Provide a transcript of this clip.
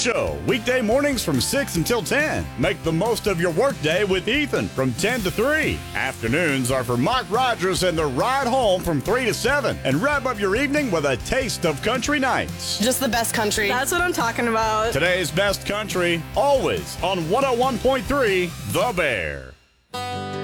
Show, weekday mornings from 6 until 10. Make the most of your workday with Ethan from 10 to 3. Afternoons are for Mark Rogers and the Ride Home from 3 to 7. And wrap up your evening with a taste of country nights. Just the best country. That's what I'm talking about. Today's best country, always on 101.3 The Bear.